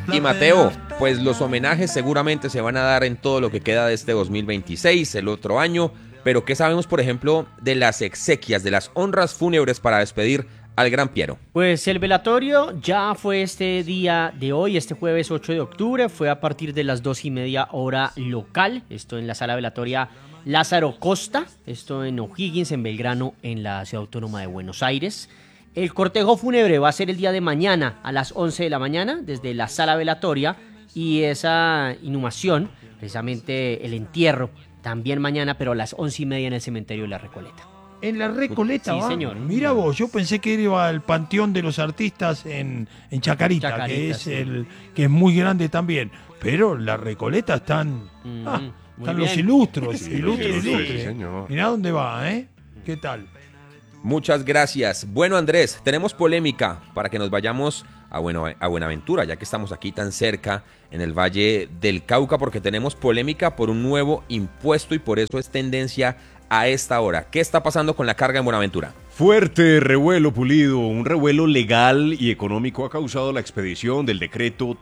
Y Mateo, pues los homenajes seguramente se van a dar en todo lo que queda de este 2026, el otro año, pero ¿qué sabemos, por ejemplo, de las exequias, de las honras fúnebres para despedir al gran Piero? Pues el velatorio ya fue este día de hoy, este jueves 8 de octubre, fue a partir de las 2:30 hora local, esto en la sala velatoria Lázaro Costa, esto en O'Higgins, en Belgrano, en la Ciudad Autónoma de Buenos Aires. El cortejo fúnebre va a ser el día de mañana a las 11 de la mañana desde la sala velatoria y esa inhumación, precisamente el entierro, también mañana, pero a las 11:30 en el cementerio de La Recoleta. En La Recoleta, Sí, va. señor. Mira vos, yo pensé que iba al Panteón de los Artistas en Chacarita, que es sí. que es muy grande también. Pero La Recoleta están Muy los bien. ilustros, Sí, ilustres. sí, señor. Mirá dónde va, ¿eh? ¿Qué tal? Muchas gracias. Bueno, Andrés, tenemos polémica para que nos vayamos a Buenaventura, ya que estamos aquí tan cerca en el Valle del Cauca, porque tenemos polémica por un nuevo impuesto y por eso es tendencia a esta hora. ¿Qué está pasando con la carga en Buenaventura? Fuerte revuelo, Pulido. Un revuelo legal y económico ha causado la expedición del decreto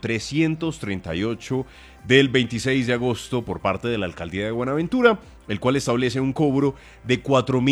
338 del 26 de agosto por parte de la Alcaldía de Buenaventura, el cual establece un cobro de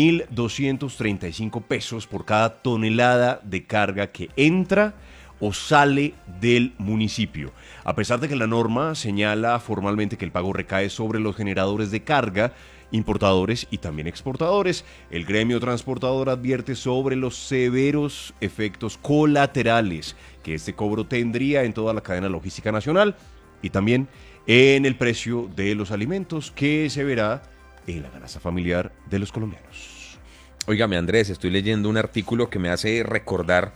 4.235 pesos por cada tonelada de carga que entra o sale del municipio. A pesar de que la norma señala formalmente que el pago recae sobre los generadores de carga, importadores y también exportadores, el gremio transportador advierte sobre los severos efectos colaterales que este cobro tendría en toda la cadena logística nacional y también en el precio de los alimentos que se verá en la canasta familiar de los colombianos. Óigame, Andrés, estoy leyendo un artículo que me hace recordar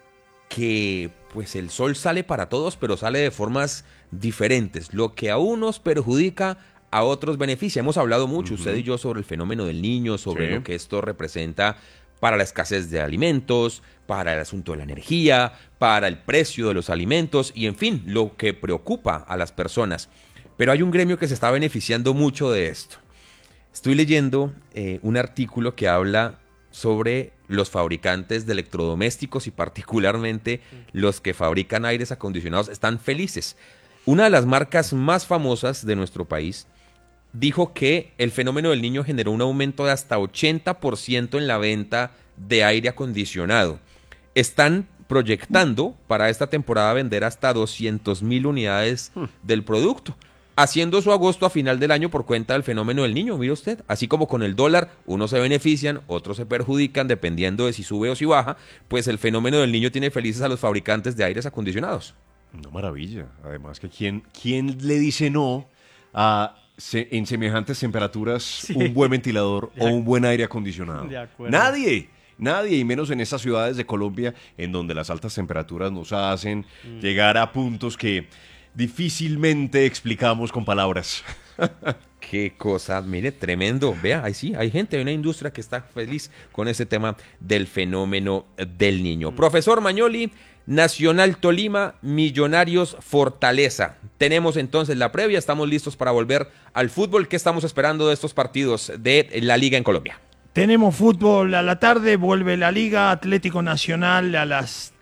que pues el sol sale para todos, pero sale de formas diferentes. Lo que a unos perjudica, a otros beneficia. Hemos hablado mucho, usted y yo, sobre el fenómeno del niño, sobre Sí. lo que esto representa para la escasez de alimentos, para el asunto de la energía, para el precio de los alimentos y, en fin, lo que preocupa a las personas. Pero hay un gremio que se está beneficiando mucho de esto. Estoy leyendo un artículo que habla sobre los fabricantes de electrodomésticos y particularmente los que fabrican aires acondicionados están felices. Una de las marcas más famosas de nuestro país dijo que el fenómeno del niño generó un aumento de hasta 80% en la venta de aire acondicionado. Están proyectando para esta temporada vender hasta 200,000 unidades del producto, haciendo su agosto a final del año por cuenta del fenómeno del niño, mire usted. Así como con el dólar, unos se benefician, otros se perjudican, dependiendo de si sube o si baja, pues el fenómeno del niño tiene felices a los fabricantes de aires acondicionados. Una maravilla. Además que ¿quién le dice no a en semejantes temperaturas un buen ventilador o un buen aire acondicionado? De acuerdo. Nadie, y menos en estas ciudades de Colombia en donde las altas temperaturas nos hacen llegar a puntos que difícilmente explicamos con palabras. Qué cosa, mire, tremendo. Vea, ahí sí, hay gente, hay una industria que está feliz con ese tema del fenómeno del niño. Profesor Mañoli, Nacional Tolima, Millonarios Fortaleza. Tenemos entonces la previa, estamos listos para volver al fútbol. ¿Qué estamos esperando de estos partidos de la Liga en Colombia? Tenemos fútbol a la tarde, vuelve la Liga. Atlético Nacional a las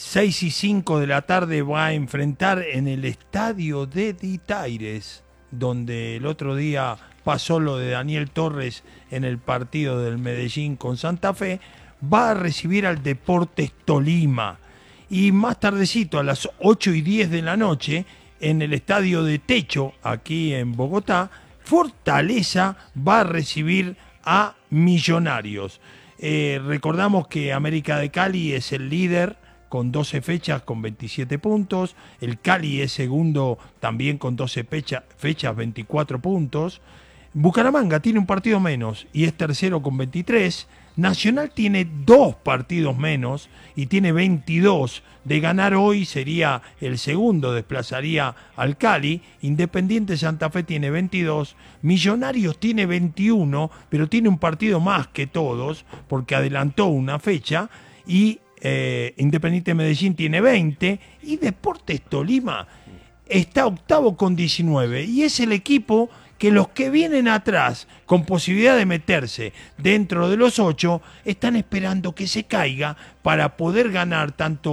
6:05 de la tarde va a enfrentar en el estadio de Ditaires, donde el otro día pasó lo de Daniel Torres en el partido del Medellín con Santa Fe, va a recibir al Deportes Tolima. Y más tardecito, a las 8:10 de la noche, en el estadio de Techo, aquí en Bogotá, Fortaleza va a recibir a Millonarios. Recordamos que América de Cali es el líder con 12 fechas con 27 puntos. El Cali es segundo también con 12 fechas, 24 puntos. Bucaramanga tiene un partido menos y es tercero con 23. Nacional tiene 2 partidos menos y tiene 22. De ganar hoy sería el segundo, desplazaría al Cali. Independiente Santa Fe tiene 22. Millonarios tiene 21, pero tiene un partido más que todos porque adelantó una fecha. Y Independiente Medellín tiene 20. Y Deportes Tolima está octavo con 19. Y es el equipo que los que vienen atrás con posibilidad de meterse dentro de los 8 están esperando que se caiga para poder ganar tanto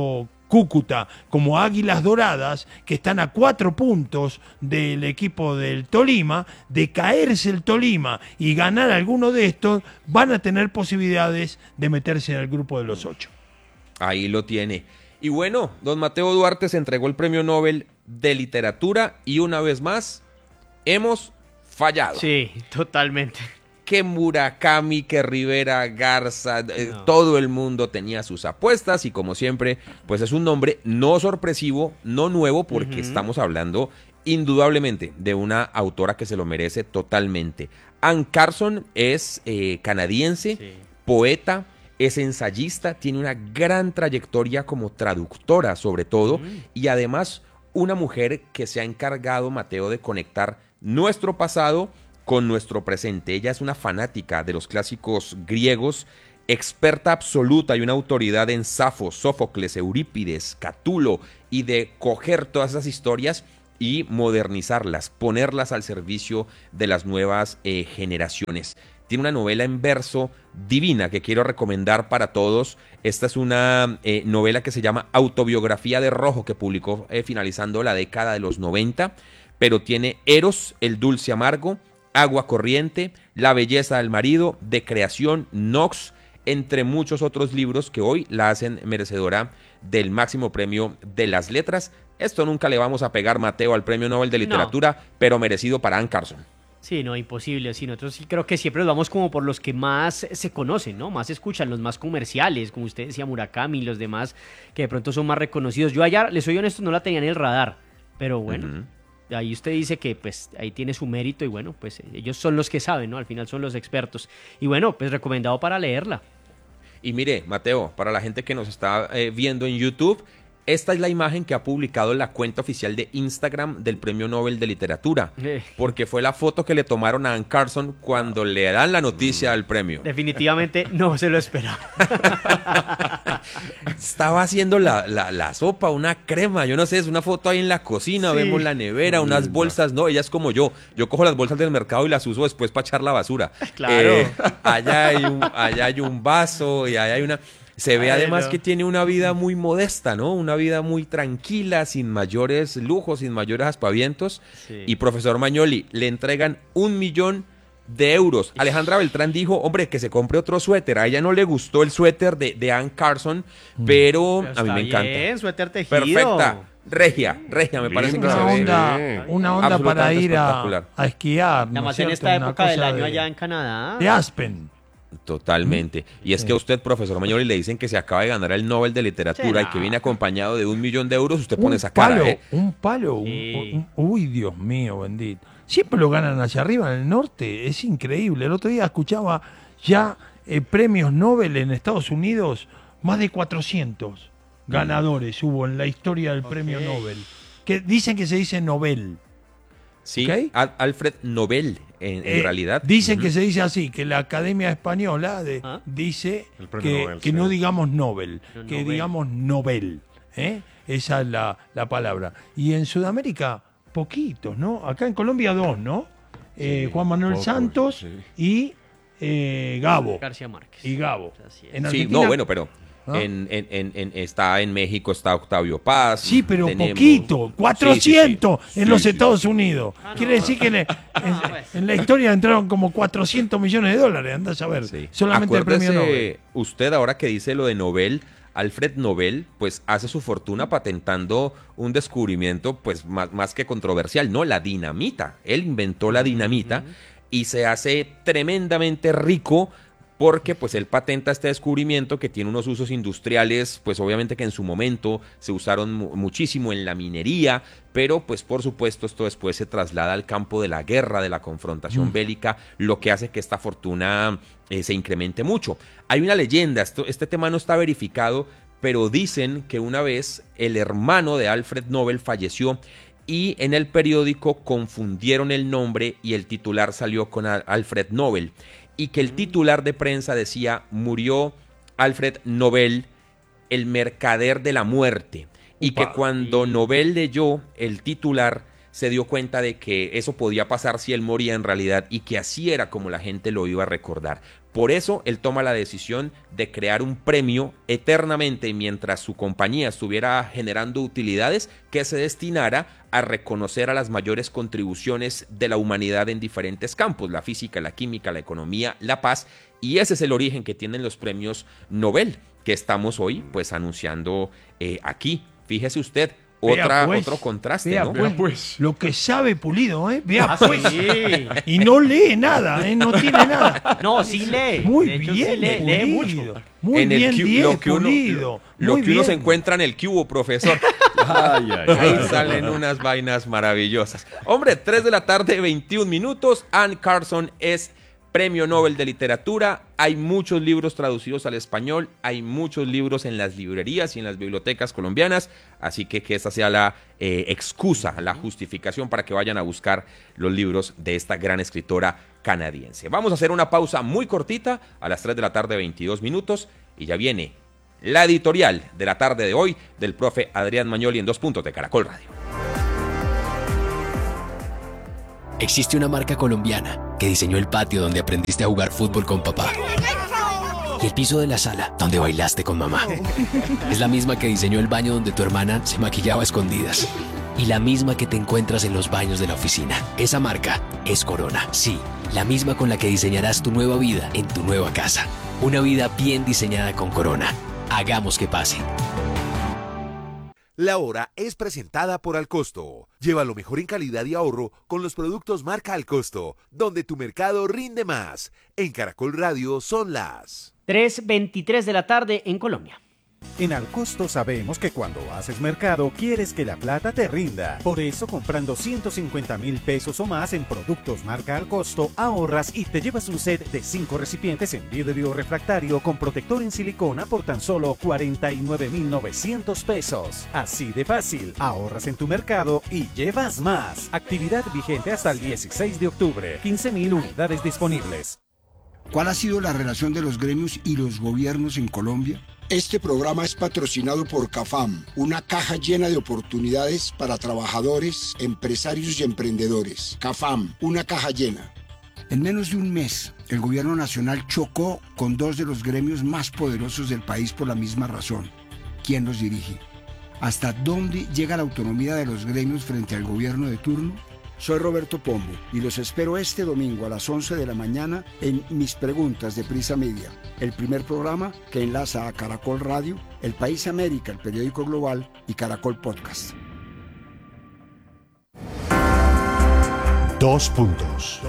Cúcuta como Águilas Doradas, que están a 4 puntos del equipo del Tolima. De caerse el Tolima y ganar alguno de estos, van a tener posibilidades de meterse en el grupo de los 8. Ahí lo tiene. Y bueno, don Mateo Duarte se entregó el Premio Nobel de Literatura y una vez más hemos fallado. Sí, totalmente. Que Murakami, que Rivera Garza, todo el mundo tenía sus apuestas y como siempre, pues es un nombre no sorpresivo, no nuevo, porque estamos hablando indudablemente de una autora que se lo merece totalmente. Anne Carson es canadiense, Sí. poeta, es ensayista, tiene una gran trayectoria como traductora sobre todo y además una mujer que se ha encargado, Mateo, de conectar nuestro pasado con nuestro presente. Ella es una fanática de los clásicos griegos, experta absoluta y una autoridad en Safo, Sófocles, Eurípides, Catulo, y de coger todas esas historias y modernizarlas, ponerlas al servicio de las nuevas generaciones. Tiene una novela en verso divina que quiero recomendar para todos. Esta es una novela que se llama Autobiografía de Rojo, que publicó finalizando la década de los 90, pero tiene Eros, el dulce amargo, Agua corriente, La belleza del marido, De creación, Nox, entre muchos otros libros que hoy la hacen merecedora del máximo premio de las letras. Esto nunca le vamos a pegar, Mateo, al Premio Nobel de Literatura, pero merecido para Anne Carson. Sí, no, imposible. Sí, nosotros sí creo que siempre nos vamos como por los que más se conocen, ¿no? Más se escuchan, los más comerciales, como usted decía, Murakami, los demás que de pronto son más reconocidos. Yo allá, les soy honesto, no la tenía en el radar, pero bueno, ahí usted dice que pues ahí tiene su mérito y bueno, pues ellos son los que saben, ¿no? Al final son los expertos. Y bueno, pues recomendado para leerla. Y mire, Mateo, para la gente que nos está viendo en YouTube, esta es la imagen que ha publicado la cuenta oficial de Instagram del Premio Nobel de Literatura, porque fue la foto que le tomaron a Anne Carson cuando le dan la noticia del premio. Definitivamente no se lo esperaba. Estaba haciendo la sopa, una crema, yo no sé, es una foto ahí en la cocina, Sí. vemos la nevera, unas bolsas, no, ella es como yo cojo las bolsas del mercado y las uso después para echar la basura. Claro. Allá hay un vaso y allá hay una... Se ve Ay, además no. que tiene una vida muy modesta, ¿no? Una vida muy tranquila, sin mayores lujos, sin mayores aspavientos. Sí. Y profesor Magnoli, le entregan 1 millón de euros. Alejandra Beltrán dijo, hombre, que se compre otro suéter. A ella no le gustó el suéter de Anne Carson, pero a mí me encanta. Bien, suéter tejido. Perfecta. Regia, me parece que Linda. se ve. Una onda para absolutamente ir a espectacular. esquiar. ¿no Nada es más en cierto? esta Una época del cosa año de- allá en Canadá. De Aspen. Totalmente. Y es que a usted, profesor Magnoli, le dicen que se acaba de ganar el Nobel de Literatura Sí, y que viene acompañado de 1 millón de euros. Usted pone Un esa cara, palo, ¿eh? un palo. Sí. Uy, Dios mío, bendito. Siempre lo ganan hacia arriba en el norte. Es increíble. El otro día escuchaba ya premios Nobel en Estados Unidos. Más de 400 ganadores hubo en la historia del premio Nobel. Que dicen que se dice Nobel. Sí, ¿Ok? Alfred Nobel, en realidad. Dicen que se dice así, que la Academia Española ¿Ah? dice El premio Nobel, que sí. no digamos Nobel, No, que Nobel. digamos Nobel. ¿Eh? Esa es la palabra. Y en Sudamérica, poquitos, ¿no? Acá en Colombia, 2, ¿no? Juan Manuel pocos, Santos sí. y Gabo. García Márquez. Y Gabo. Así es. En Sí, Argentina, no, bueno, pero ¿Ah? está en México, está Octavio Paz. Sí, pero tenemos- poquito, 400 Sí, sí, sí. en los Sí, sí. Estados Unidos. Quiere decir que en la historia entraron como 400 millones de dólares, andás a ver, Sí. solamente el premio Acuérdese Nobel. usted ahora que dice lo de Nobel, Alfred Nobel, pues hace su fortuna patentando un descubrimiento pues más que controversial, ¿no? La dinamita. Él inventó la dinamita y se hace tremendamente rico porque pues él patenta este descubrimiento que tiene unos usos industriales, pues obviamente que en su momento se usaron muchísimo en la minería, pero pues por supuesto esto después se traslada al campo de la guerra, de la confrontación bélica, lo que hace que esta fortuna se incremente mucho. Hay una leyenda, este tema no está verificado, pero dicen que una vez el hermano de Alfred Nobel falleció y en el periódico confundieron el nombre y el titular salió con Alfred Nobel. Y que el titular de prensa decía, murió Alfred Nobel, el mercader de la muerte. Y que Upa. cuando Nobel leyó el titular, se dio cuenta de que eso podía pasar si él moría en realidad y que así era como la gente lo iba a recordar. Por eso él toma la decisión de crear un premio eternamente mientras su compañía estuviera generando utilidades que se destinara a reconocer a las mayores contribuciones de la humanidad en diferentes campos, la física, la química, la economía, la paz, y ese es el origen que tienen los premios Nobel que estamos hoy pues anunciando aquí. Fíjese usted. Otro contraste, vea, ¿no? Pues, lo que sabe Pulido, ¿eh? Vea, pues. Sí. Y no lee nada, ¿eh? No tiene nada. No, sí lee. Muy de hecho, bien, sí lee mucho. Muy en bien, Pulido. Lo que uno se encuentra en el cubo, profesor. Ahí salen unas vainas maravillosas. Hombre, 3 de la tarde, 21 minutos. Anne Carson es Premio Nobel de Literatura. Hay muchos libros traducidos al español, hay muchos libros en las librerías y en las bibliotecas colombianas, así que esta sea la excusa, la justificación para que vayan a buscar los libros de esta gran escritora canadiense. Vamos a hacer una pausa muy cortita a las 3 de la tarde, 22 minutos, y ya viene la editorial de la tarde de hoy del profe Adrián Magnoli en 2 puntos de Caracol Radio. Existe una marca colombiana que diseñó el patio donde aprendiste a jugar fútbol con papá y el piso de la sala donde bailaste con mamá. Es la misma que diseñó el baño donde tu hermana se maquillaba a escondidas y la misma que te encuentras en los baños de la oficina. Esa marca es Corona. Sí, la misma con la que diseñarás tu nueva vida en tu nueva casa. Una vida bien diseñada con Corona. Hagamos que pase. La hora es presentada por Alcosto. Lleva lo mejor en calidad y ahorro con los productos marca Alcosto, donde tu mercado rinde más. En Caracol Radio son las 3:23 de la tarde en Colombia. En Alcosto sabemos que cuando haces mercado quieres que la plata te rinda. Por eso, comprando 150.000 pesos o más en productos marca Alcosto, ahorras y te llevas un set de 5 recipientes en vidrio refractario con protector en silicona por tan solo 49.900 pesos. Así de fácil, ahorras en tu mercado y llevas más. Actividad vigente hasta el 16 de octubre. 15.000 unidades disponibles. ¿Cuál ha sido la relación de los gremios y los gobiernos en Colombia? Este programa es patrocinado por CAFAM, una caja llena de oportunidades para trabajadores, empresarios y emprendedores. CAFAM, una caja llena. En menos de un mes, el gobierno nacional chocó con 2 de los gremios más poderosos del país por la misma razón. ¿Quién los dirige? ¿Hasta dónde llega la autonomía de los gremios frente al gobierno de turno? Soy Roberto Pombo y los espero este domingo a las 11 de la mañana en Mis Preguntas de Prisa Media, el primer programa que enlaza a Caracol Radio, El País América, el periódico global y Caracol Podcast. 2 puntos.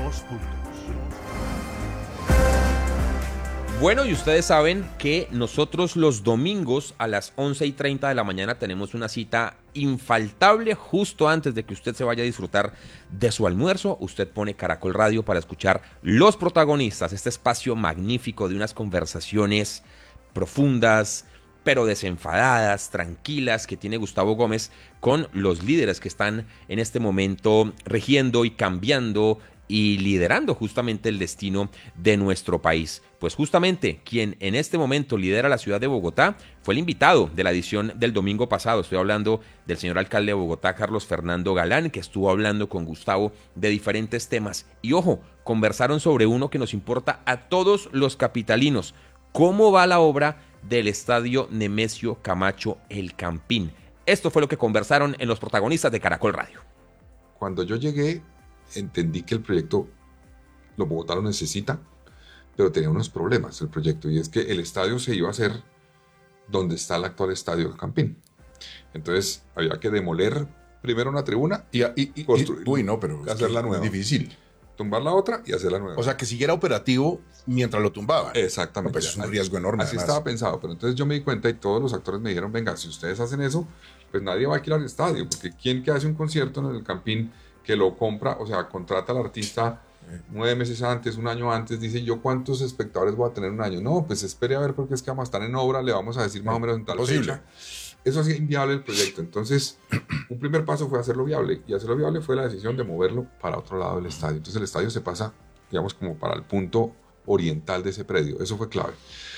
Bueno, y ustedes saben que nosotros los domingos a las 11:30 de la mañana tenemos una cita infaltable justo antes de que usted se vaya a disfrutar de su almuerzo. Usted pone Caracol Radio para escuchar Los Protagonistas, este espacio magnífico de unas conversaciones profundas, pero desenfadadas, tranquilas, que tiene Gustavo Gómez con los líderes que están en este momento regiendo y cambiando y liderando justamente el destino de nuestro país. Pues justamente quien en este momento lidera la ciudad de Bogotá fue el invitado de la edición del domingo pasado. Estoy hablando del señor alcalde de Bogotá, Carlos Fernando Galán, que estuvo hablando con Gustavo de diferentes temas. Y ojo, conversaron sobre uno que nos importa a todos los capitalinos. ¿Cómo va la obra del estadio Nemesio Camacho El Campín? Esto fue lo que conversaron en Los Protagonistas de Caracol Radio. Cuando yo llegué, entendí que el proyecto, los bogotanos necesitan, pero tenía unos problemas el proyecto, y es que el estadio se iba a hacer donde está el actual estadio del Campín. Entonces había que demoler primero una tribuna y construir. Uy, no, pero hacerla nueva. Es difícil. Tumbar la otra y hacerla nueva. O sea, que siguiera operativo mientras lo tumbaban. Exactamente. No, pues es un riesgo enorme. Así además. estaba pensado, pero entonces yo me di cuenta y todos los actores me dijeron, venga, si ustedes hacen eso, pues nadie va a alquilar el estadio, porque ¿quién que hace un concierto en el Campín que lo compra, o sea, contrata al artista 9 meses antes, un año antes, dice yo cuántos espectadores voy a tener un año? No, pues espere a ver porque es que vamos a estar en obra, le vamos a decir más o menos en tal fecha. Eso hacía inviable el proyecto. Entonces, un primer paso fue hacerlo viable, y hacerlo viable fue la decisión de moverlo para otro lado del estadio. Entonces el estadio se pasa, digamos, como para el punto oriental de ese predio. Eso fue clave.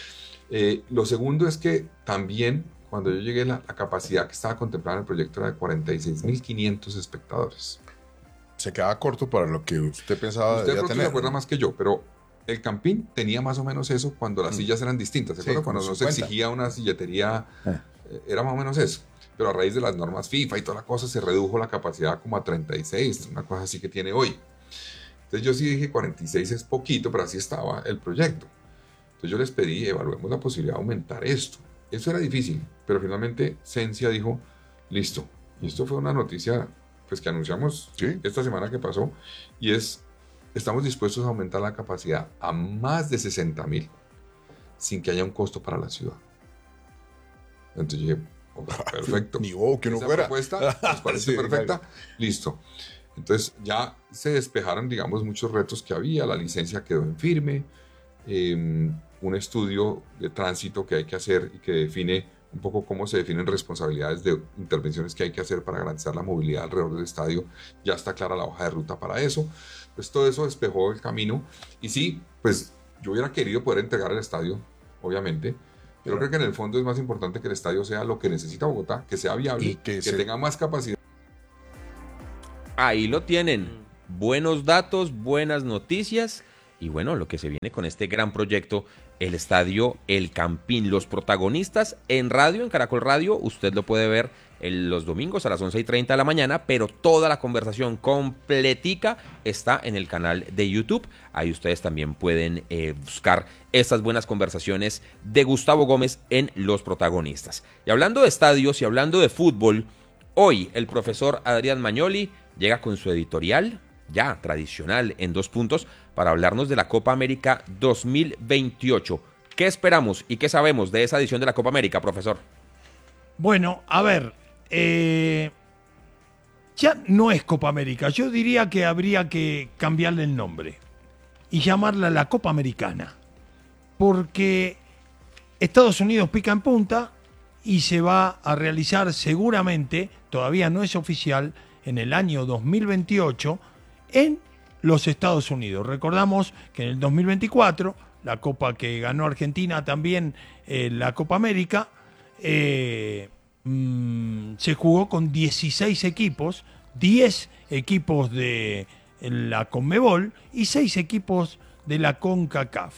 Lo segundo es que también, cuando yo llegué, la capacidad que estaba contemplada en el proyecto era de 46.500 espectadores. Se quedaba corto para lo que usted pensaba usted debía tener. Se acuerda más que yo, pero el Campín tenía más o menos eso cuando las sillas eran distintas. ¿Se acuerdan? Cuando no se exigía una silletería, era más o menos eso. Pero a raíz de las normas FIFA y toda la cosa, se redujo la capacidad como a 36, una cosa así que tiene hoy. Entonces yo sí dije 46 es poquito, pero así estaba el proyecto. Entonces yo les pedí, evaluemos la posibilidad de aumentar esto. Eso era difícil, pero finalmente Sensia dijo, listo. Y esto fue una noticia pues, que anunciamos esta semana que pasó, y estamos dispuestos a aumentar la capacidad a más de 60.000 sin que haya un costo para la ciudad. Entonces yo dije, perfecto. Ni vos, que no Esa fuera. propuesta nos parece Sí, perfecta. claro. Listo. Entonces ya se despejaron, digamos, muchos retos que había. La licencia quedó en firme. Un estudio de tránsito que hay que hacer y que define un poco cómo se definen responsabilidades de intervenciones que hay que hacer para garantizar la movilidad alrededor del estadio. Ya está clara la hoja de ruta para eso. Pues todo eso despejó el camino. Y sí, pues yo hubiera querido poder entregar el estadio, obviamente. Pero creo que en el fondo es más importante que el estadio sea lo que necesita Bogotá, que sea viable, Y que tenga más capacidad. Ahí lo tienen. Buenos datos, buenas noticias y bueno, lo que se viene con este gran proyecto, el estadio El Campín. Los protagonistas en radio, en Caracol Radio, usted lo puede ver los domingos a las 11:30 de la mañana, pero toda la conversación completica está en el canal de YouTube. Ahí ustedes también pueden buscar estas buenas conversaciones de Gustavo Gómez en Los Protagonistas. Y hablando de estadios y hablando de fútbol, hoy el profesor Adrián Magnoli llega con su editorial, ya tradicional, en 2 puntos, para hablarnos de la Copa América 2028. ¿Qué esperamos y qué sabemos de esa edición de la Copa América, profesor? Bueno, a ver, ya no es Copa América. Yo diría que habría que cambiarle el nombre y llamarla la Copa Americana. Porque Estados Unidos pica en punta y se va a realizar seguramente, todavía no es oficial, en el año 2028 en los Estados Unidos. Recordamos que en el 2024, la Copa que ganó Argentina también, la Copa América, se jugó con 16 equipos, 10 equipos de la Conmebol y 6 equipos de la CONCACAF.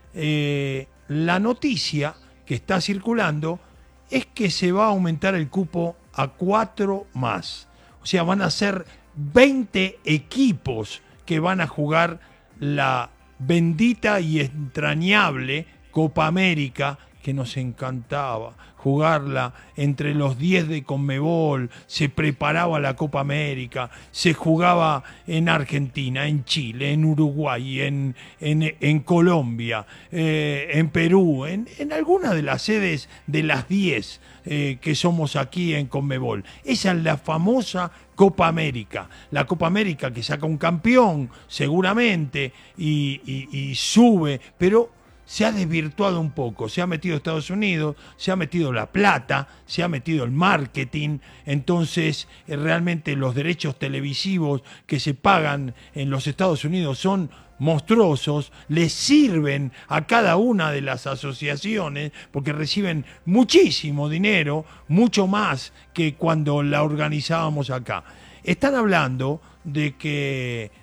La noticia que está circulando es que se va a aumentar el cupo a 4 más. O sea, van a ser 20 equipos que van a jugar la bendita y entrañable Copa América, que nos encantaba jugarla entre los 10 de Conmebol. Se preparaba la Copa América, se jugaba en Argentina, en Chile, en Uruguay, en Colombia, en Perú, en alguna de las sedes de las 10 que somos aquí en Conmebol. Esa es la famosa Copa América. La Copa América que saca un campeón seguramente y sube, pero se ha desvirtuado un poco. Se ha metido Estados Unidos, se ha metido la plata, se ha metido el marketing. Entonces realmente los derechos televisivos que se pagan en los Estados Unidos son monstruosos, les sirven a cada una de las asociaciones porque reciben muchísimo dinero, mucho más que cuando la organizábamos acá. Están hablando de que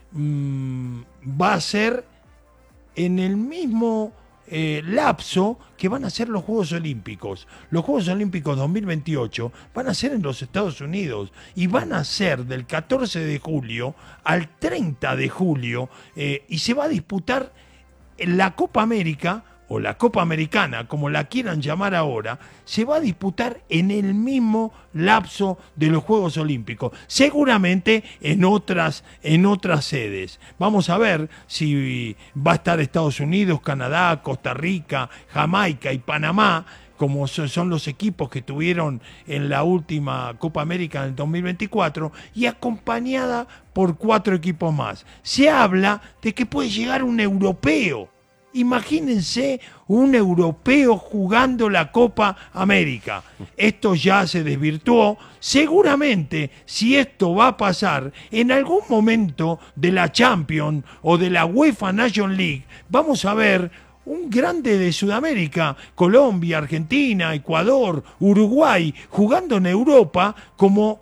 va a ser en el mismo lapso que van a ser los Juegos Olímpicos. Los Juegos Olímpicos 2028 van a ser en los Estados Unidos y van a ser del 14 de julio al 30 de julio y se va a disputar la Copa América o la Copa Americana, como la quieran llamar ahora, se va a disputar en el mismo lapso de los Juegos Olímpicos, seguramente en otras sedes. Vamos a ver si va a estar Estados Unidos, Canadá, Costa Rica, Jamaica y Panamá, como son los equipos que tuvieron en la última Copa América en el 2024, y acompañada por 4 equipos más. Se habla de que puede llegar un europeo. Imagínense un europeo jugando la Copa América. Esto ya se desvirtuó. Seguramente, si esto va a pasar en algún momento de la Champions o de la UEFA Nations League, vamos a ver un grande de Sudamérica, Colombia, Argentina, Ecuador, Uruguay, jugando en Europa como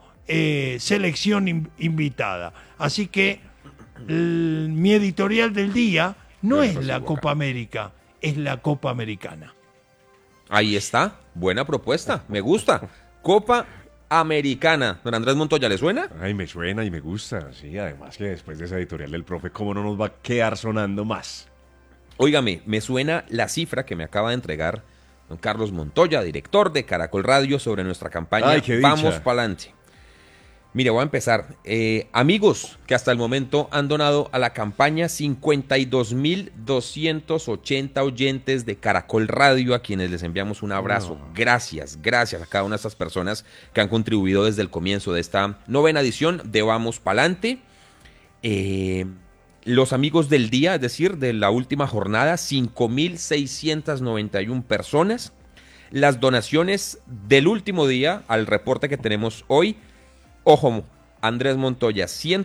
selección invitada. Así que mi editorial del día No Bueno, es pues, la sí, Copa América, es la Copa Americana. Ahí está, buena propuesta, me gusta. Copa Americana. Don Andrés Montoya, ¿le suena? Ay, me suena y me gusta. Sí, además que después de esa editorial del profe, ¿cómo no nos va a quedar sonando más? Óigame, me suena la cifra que me acaba de entregar don Carlos Montoya, director de Caracol Radio, sobre nuestra campaña Ay, qué dicha. Vamos Pa'lante. Mire, voy a empezar. Amigos que hasta el momento han donado a la campaña 52.280 oyentes de Caracol Radio, a quienes les enviamos un abrazo. Gracias a cada una de estas personas que han contribuido desde el comienzo de esta 9ª edición de Vamos Pa'lante. Los amigos del día, es decir, de la última jornada, 5.691 personas. Las donaciones del último día, al reporte que tenemos hoy, ojo, Andrés Montoya,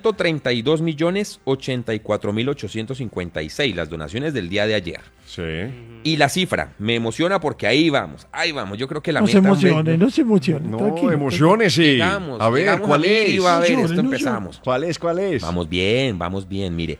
132.084.856, las donaciones del día de ayer. Sí. Y la cifra me emociona porque ahí vamos. Yo creo que la No meta... se emocione, no se emocione. No, tranquilo. emociones, Llegamos, A ver, llegamos ¿cuál arriba, es? a ver, No esto llore, no empezamos. ¿Cuál es? Vamos bien, mire.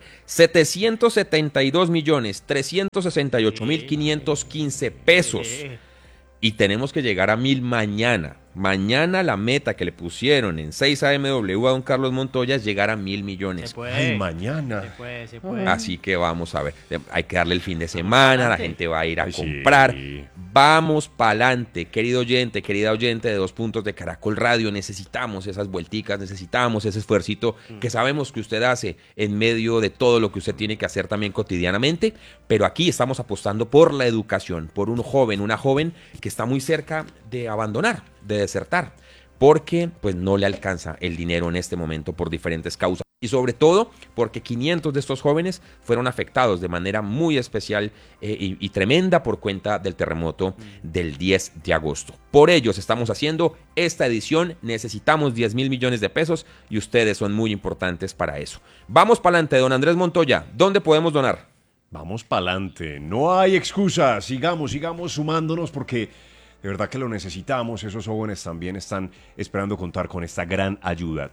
772.368.515 pesos. Y tenemos que llegar a 1.000 mañana. Mañana la meta que le pusieron en 6AMW a don Carlos Montoya es llegar a 1.000 millones. Se puede. Ay, mañana. Se puede. Así que vamos a ver. Hay que darle el fin de semana, la gente va a ir a Ay, sí. comprar. Vamos pa'lante, querido oyente, querida oyente de 2 Puntos de Caracol Radio. Necesitamos esas vuelticas, necesitamos ese esfuercito que sabemos que usted hace en medio de todo lo que usted tiene que hacer también cotidianamente. Pero aquí estamos apostando por la educación, por un joven, una joven que está muy cerca de abandonar, de desertar, porque pues no le alcanza el dinero en este momento por diferentes causas. Y sobre todo porque 500 de estos jóvenes fueron afectados de manera muy especial y tremenda por cuenta del terremoto del 10 de agosto. Por ellos estamos haciendo esta edición. Necesitamos 10.000 millones de pesos y ustedes son muy importantes para eso. Vamos pa'lante, don Andrés Montoya. ¿Dónde podemos donar? Vamos pa'lante. No hay excusa. Sigamos sumándonos porque de verdad que lo necesitamos. Esos jóvenes también están esperando contar con esta gran ayuda.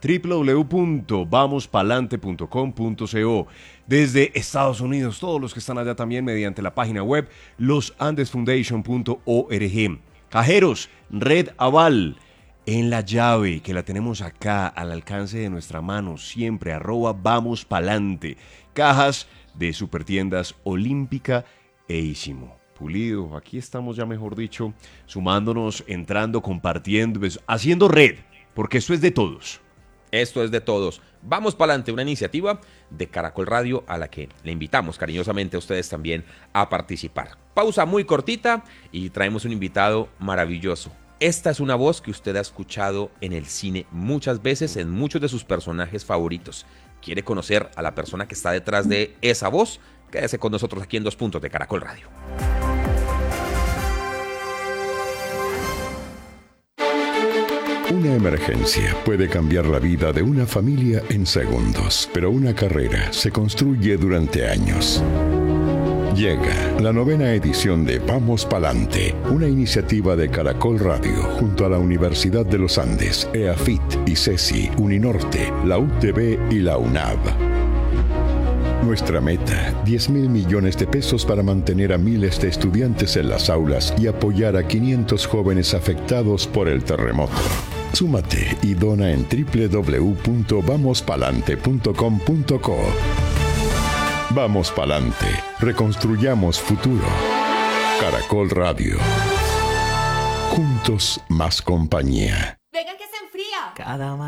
www.vamospalante.com.co. Desde Estados Unidos, todos los que están allá también mediante la página web losandesfoundation.org. Cajeros, Red Aval, en la llave que la tenemos acá al alcance de nuestra mano siempre, @vamospalante. Cajas de Supertiendas Olímpica e Ísimo. Pulido, aquí estamos ya, mejor dicho, sumándonos, entrando, compartiendo, pues, haciendo red, porque esto es de todos. Esto es de todos. Vamos pa'lante, una iniciativa de Caracol Radio a la que le invitamos cariñosamente a ustedes también a participar. Pausa muy cortita y traemos un invitado maravilloso. Esta es una voz que usted ha escuchado en el cine muchas veces en muchos de sus personajes favoritos. ¿Quiere conocer a la persona que está detrás de esa voz? Quédese con nosotros aquí en 2 Puntos de Caracol Radio. Una emergencia puede cambiar la vida de una familia en segundos, pero una carrera se construye durante años. Llega la 9ª edición de Vamos Pa'lante, una iniciativa de Caracol Radio junto a la Universidad de los Andes, EAFIT, ICESI, Uninorte, la UTB y la UNAV. Nuestra meta, 10.000 millones de pesos para mantener a miles de estudiantes en las aulas y apoyar a 500 jóvenes afectados por el terremoto. Súmate y dona en www.vamospalante.com.co. Vamos pa'lante, reconstruyamos futuro. Caracol Radio. Juntos más compañía. Venga que se enfría. Cada